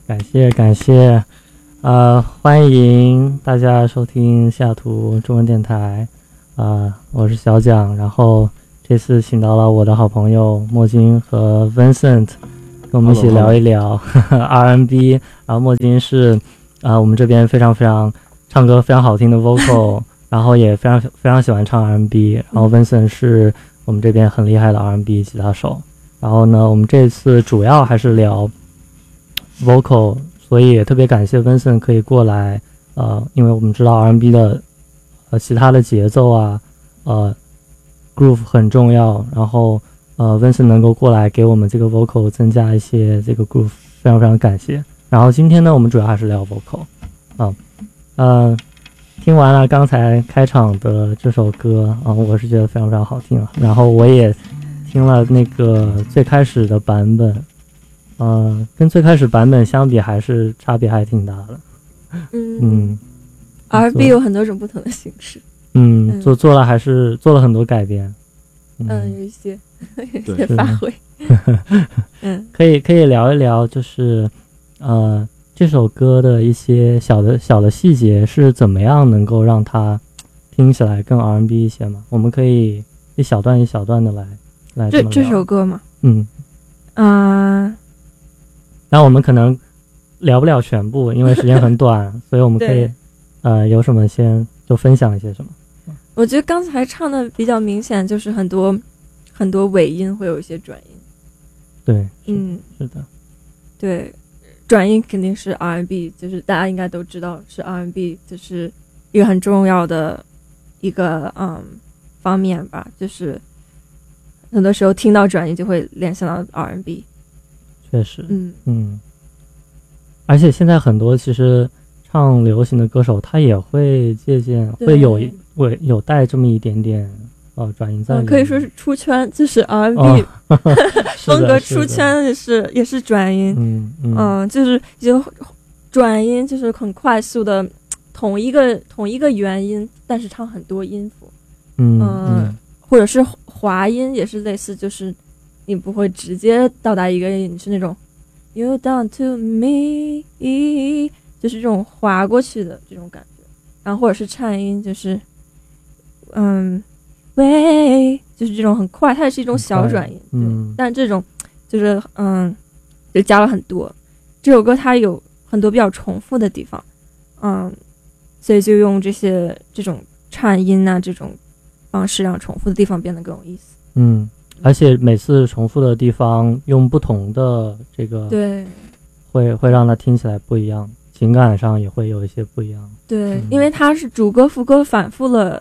感谢，欢迎大家收听西雅图中文电台，我是小蒋，然后这次请到了我的好朋友莫金和 Vincent， 跟我们一起聊一聊R&B， 然后莫金是我们这边非常唱歌非常好听的 vocal， 然后也非常喜欢唱 R&B， 然后 Vincent 是我们这边很厉害的 R&B 吉他手，然后呢，我们这次主要还是聊vocal， 所以也特别感谢 Vincent 可以过来，因为我们知道 R&B 的其他的节奏啊groove 很重要，然后Vincent 能够过来给我们这个 vocal 增加一些这个 groove， 非常感谢。然后今天呢，我们主要还是聊 vocal，听完了刚才开场的这首歌我是觉得非常好听啊，然后我也听了那个最开始的版本，跟最开始版本相比还是差别还挺大的。 R&B 有很多种不同的形式。 做了很多改编。 有一些发挥。 可以聊一聊，就是这首歌的一些小的细节是怎么样能够让它听起来更 R&B 一些吗？我们可以一小段一小段的来这首歌吗？ 但我们可能聊不了全部，因为时间很短，所以我们可以有什么先就分享一些什么。 我觉得刚才唱的比较明显，就是很多尾音会有一些转音。 对，是的， 对，转音肯定是 R&B， 就是大家应该都知道是 R&B， 就是一个很重要的一个方面吧，就是很多时候听到转音就会联想到 R&B。 确实，而且现在很多其实唱流行的歌手，他也会借鉴，会有带这么一点点转音在里面， 可以说是出圈，就是 R&B 风格出圈也是转音，就是就转音就是很快速的同一个元音，但是唱很多音符，或者是滑音也是类似，就是你不会直接到达一个音，你是那种 You down to me， 就是这种滑过去的这种感觉，然后或者是颤音，就是喂，就是这种很快，它也是一种小转音，但这种就是就加了很多。这首歌它有很多比较重复的地方，所以就用这种颤音啊这种方式让重复的地方变得更有意思。 而且每次重复的地方用不同的这个， 对， 会让它听起来不一样，情感上也会有一些不一样。 对，因为它是主歌副歌反复了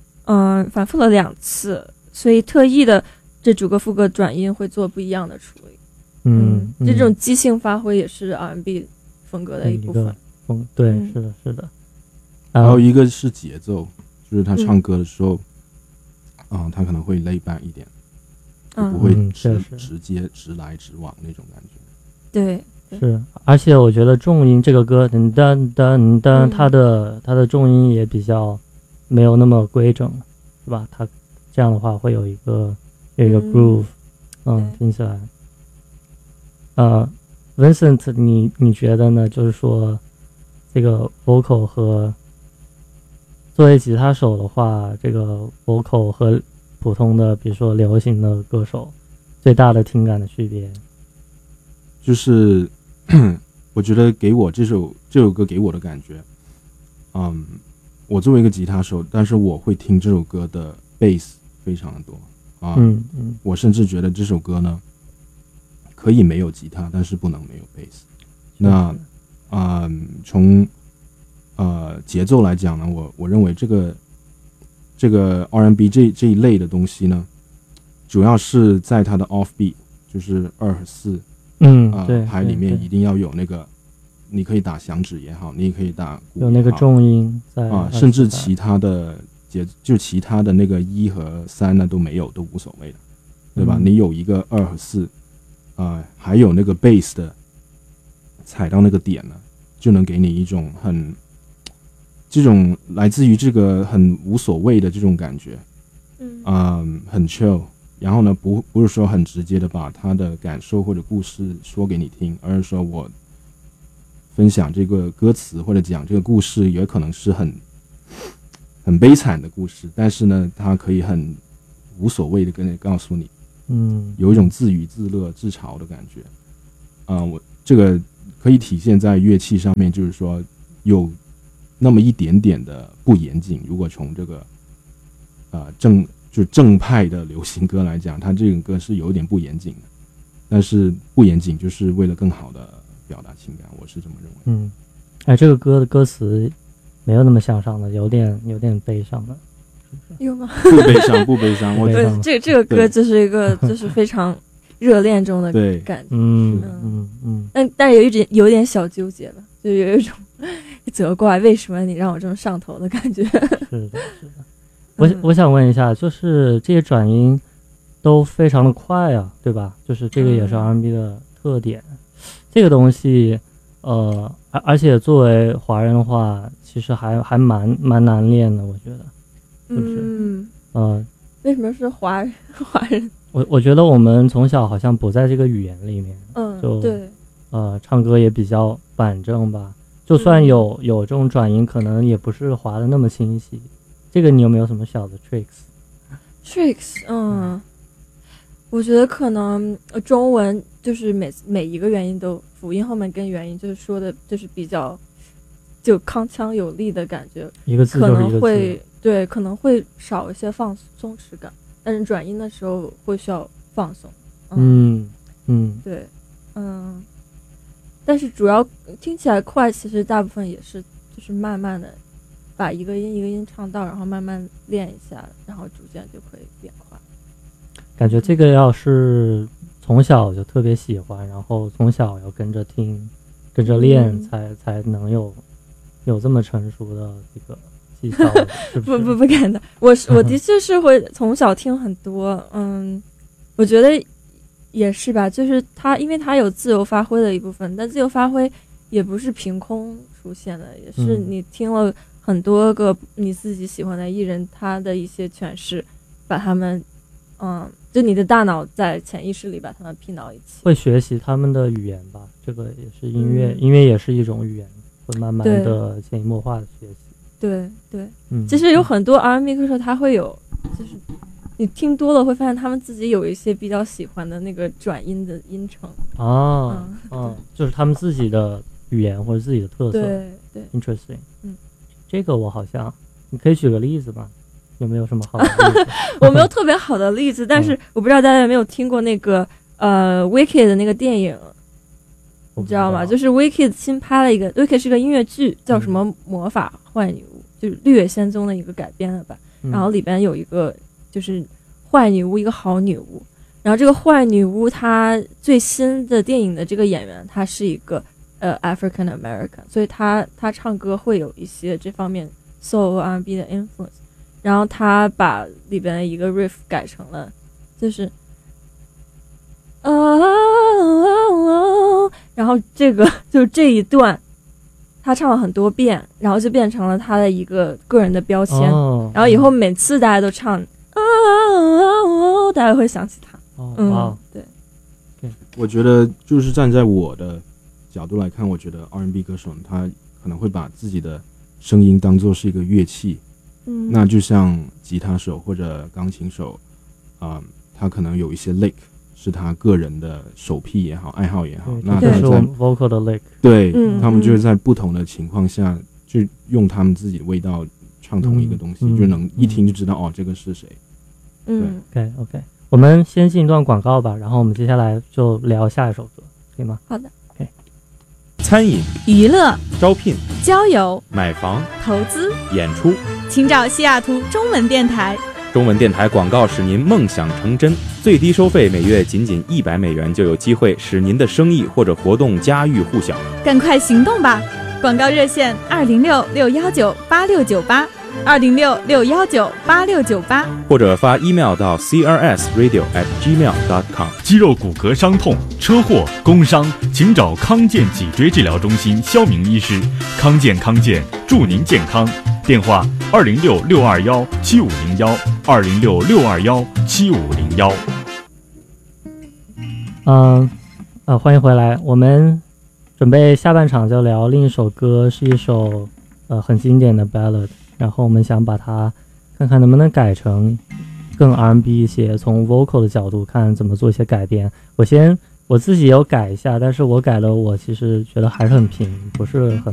2次，所以特意的这主歌副歌转音会做不一样的处理。这种即兴发挥也是 R&B 风格的一部分。 对，是的。 还有一个是节奏，就是他唱歌的时候，他可能会lay back一点，不会直接直来直往那种感觉。 对， 是，而且我觉得重音这个歌噔噔噔噔，它的重音也比较没有那么规整，是吧？它这样的话会有一个 groove，听起来。Vincent， 你觉得呢？就是说，这个 vocal 和作为吉他手的话，这个 vocal 和普通的，比如说流行的歌手，最大的听感的区别， 就是我觉得给我这首歌给我的感觉，我作为一个吉他手，但是我会听这首歌的 bass 非常的多我甚至觉得这首歌呢可以没有吉他，但是不能没有 bass。那从节奏来讲呢，我认为这个 R&B 这一类的东西呢，主要是在它的 offbeat， 就是2和4， 对， 拍里面一定要有那个，你可以打响指也好，你也可以打鼓有那个重音在甚至其他的就其他的那个1和3呢都没有，都无所谓的，对吧？你有一个2和4，还有那个 bass 的踩到那个点呢，就能给你一种这种来自于这个很无所谓的这种感觉，很 chill。然后呢，不是说很直接的把他的感受或者故事说给你听，而是说分享这个歌词或者讲这个故事，也可能是很悲惨的故事，但是呢，他可以很无所谓的跟你告诉你，有一种自娱自乐、自嘲的感觉。我这个可以体现在乐器上面，就是说有那么一点点的不严谨。如果从这个正派的流行歌来讲，它这个歌是有一点不严谨的，但是不严谨就是为了更好的表达情感，我是这么认为。 这个歌的歌词没有那么向上的，有点悲伤的， 有吗？ 不悲伤。我这个歌就是一个就是非常热恋中的感觉。但是有一点小纠结吧，就有一种责怪为什么你让我这么上头的感觉。 是的。我想问一下，就是这些转音都非常的快啊，对吧？就是这个也是 R&B 的特点。这个东西而且作为华人的话，其实还蛮难练的，我觉得。 为什么是华人？ 我觉得我们从小好像不在这个语言里面， 对， 唱歌也比较板正吧。就算有这种转音，可能也不是滑的那么清晰。这个你有没有什么小的 tricks？ 我觉得可能中文就是每一个元音都辅音后面跟元音就是说的就是比较就铿锵有力的感觉， 一个字就是一个字， 可能会少一些松弛感，但是转音的时候会需要放松。对，但是主要听起来快，其实大部分也是就是慢慢的把一个音一个音唱到，然后慢慢练一下，然后逐渐就可以变快。 感觉这个要是从小就特别喜欢，然后从小要跟着听跟着练，才能有这么成熟的这个技巧。是不是？ 不敢的，我的确是会从小听很多。我觉得也是吧，就是因为它有自由发挥的一部分，但自由发挥也不是凭空出现的，也是你听了很多个你自己喜欢的艺人他的一些诠释，把他们就你的大脑在潜意识里把他们拼到一起。 会学习他们的语言吧，这个也是音乐，音乐也是一种语言，会慢慢的潜移默化的学习。 对，其实有很多 R&B 歌手他会有，就是你听多了会发现他们自己有一些比较喜欢的那个转音的音程。 就是他们自己的语言或者自己的特色。 对 ，interesting。这个我好像，你可以举个例子吧？有没有什么好的例子？ 我没有特别好的例子，但是我不知道大家有没有听过那个Wicked 的那个电影，你知道吗？就是 Wicked 新拍了一个 Wicked 是个音乐剧，叫什么魔法坏女巫，就是绿野仙踪的一个改编的吧。然后里边有一个就是坏女巫，一个好女巫。然后这个坏女巫她最新的电影的这个演员，她是一个African American， 所以她唱歌会有一些这方面 soul R&B 的 influence。然后他把里边的一个 riff 改成了，就是然后就这一段，他唱了很多遍，然后就变成了他的一个个人的标签。然后以后每次大家都唱大家会想起他。对。 我觉得就是站在我的角度来看，我觉得 R&B 歌手他可能会把自己的声音当作是一个乐器。那就像吉他手或者钢琴手，他可能有一些 lick 是他个人的手癖也好，爱好也好。那这是我们 vocal 的 lick。 对，他们就是在不同的情况下，就用他们自己的味道唱同一个东西，就能一听就知道这个是谁。 OK， 我们先进一段广告吧，然后我们接下来就聊下一首歌，可以吗？ 好的。 餐饮、 娱乐、 招聘、 交友、 买房、 投资、 演出， 请找西雅图中文电台。 中文电台广告使您梦想成真，最低收费每月仅$100就有机会使您的生意或者活动家喻户晓。 赶快行动吧！广告热线206-619-8698，206-619-8698， 或者发 email 到 crsradio@gmail.com。 肌肉骨骼伤痛、车祸、工伤，请找康健脊椎治疗中心肖明医师。康健祝您健康。电话 206-621-7501，206-621-7501。欢迎回来。我们准备下半场就聊另一首歌，是一首很经典的 ballad， 然后我们想把它看看能不能改成更 R&B 一些，从 vocal 的角度看怎么做一些改变。我自己有改一下，但是我改了，我其实觉得还是很平，不是很